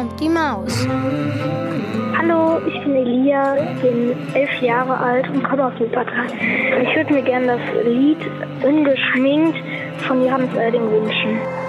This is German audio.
kommt die Maus. Hallo, ich bin Elia, bin 11 Jahre alt und komme aus Wuppertal. Ich würde mir gerne das Lied Ungeschminkt von Johannes Oerding wünschen.